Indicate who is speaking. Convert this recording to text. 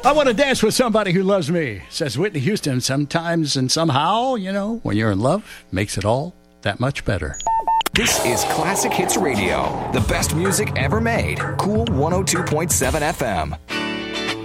Speaker 1: I want to dance with somebody who loves me, says Whitney Houston. Sometimes and somehow, when you're in love, makes it all that much better.
Speaker 2: This is Classic Hits Radio, the best music ever made. Cool 102.7 FM.